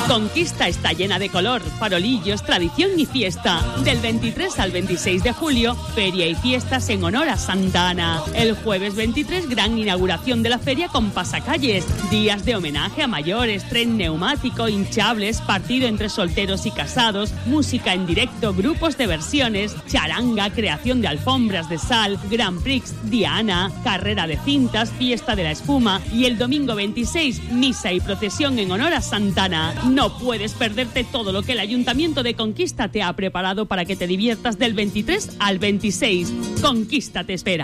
Conquista está llena de color, farolillos, tradición y fiesta. Del 23 al 26 de julio, feria y fiestas en honor a Santa Ana. El jueves 23, gran inauguración de la feria con pasacalles. Días de homenaje a mayores, tren neumático, hinchables, partido entre solteros y casados, música en directo, grupos de versiones, charanga, creación de alfombras de sal, Grand Prix, Diana, carrera de cintas, fiesta de la espuma y el domingo 26, misa y procesión en honor a Santa Ana. No puedes perderte todo lo que el Ayuntamiento de Conquista te ha preparado para que te diviertas del 23 al 26. Conquista te espera.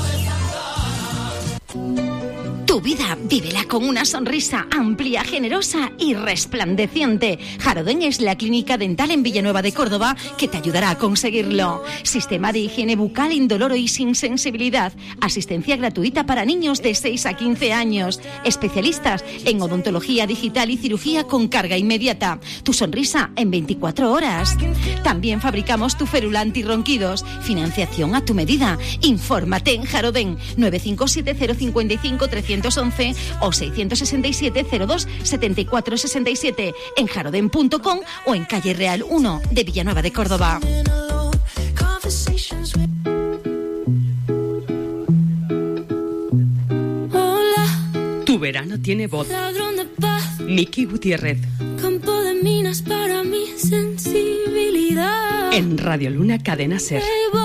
Tu vida, vívela con una sonrisa amplia, generosa y resplandeciente. Jarodén es la clínica dental en Villanueva de Córdoba que te ayudará a conseguirlo. Sistema de higiene bucal indoloro y sin sensibilidad. Asistencia gratuita para niños de 6 a 15 años. Especialistas en odontología digital y cirugía con carga inmediata. Tu sonrisa en 24 horas. También fabricamos tu férula antirronquidos. Financiación a tu medida. Infórmate en Jarodén 957 055 311 o 667 02 74 67 en jarodén.com o en calle Real 1 de Villanueva de Córdoba. Tu verano tiene voz. Miki Gutiérrez. Campo de minas para mi sensibilidad. En Radio Luna, Cadena Ser.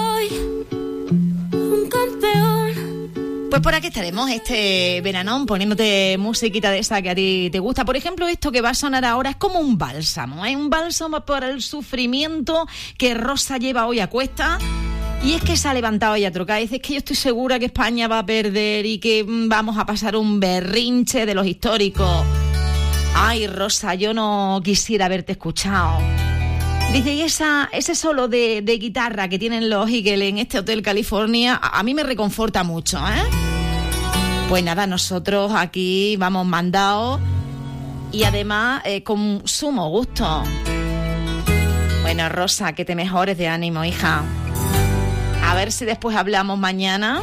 Pues por aquí estaremos este veranón poniéndote musiquita de esa que a ti te gusta. Por ejemplo, esto que va a sonar ahora es como un bálsamo, ¿eh? Un bálsamo por el sufrimiento que Rosa lleva hoy a cuesta. Y es que se ha levantado ella a trocar. Dice, es que yo estoy segura que España va a perder y que vamos a pasar un berrinche de los históricos. Ay, Rosa, yo no quisiera haberte escuchado. Dice, y ese solo de guitarra que tienen los Eagles en este Hotel California, a mí me reconforta mucho, ¿eh? Pues nada, nosotros aquí vamos mandados y además con sumo gusto. Bueno, Rosa, que te mejores de ánimo, hija. A ver si después hablamos mañana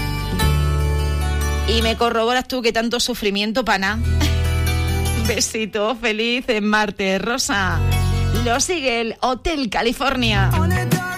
y me corroboras tú que tanto sufrimiento para nada. Besito, feliz martes, Rosa. Lo sigue el Hotel California.